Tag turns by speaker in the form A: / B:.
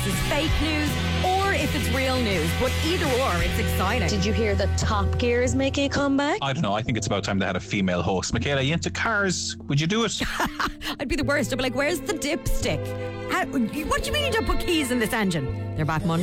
A: is fake news or if it's real news. But either or, it's exciting.
B: Did you hear that Top Gear is making a comeback?
C: I don't know. I think it's about time they had a female host. Michaela, you into cars? Would you do it?
A: I'd be the worst. I'd be like, where's the dipstick? What do you mean you don't put keys in this engine? They're back Monday.